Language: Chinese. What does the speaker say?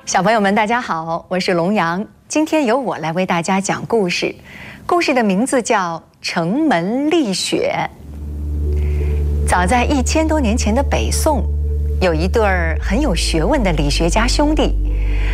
小朋友们，大家好，我是龙阳。今天由我来为大家讲故事，故事的名字叫《城门立雪》。早在1000多年前的北宋，有一对很有学问的理学家兄弟，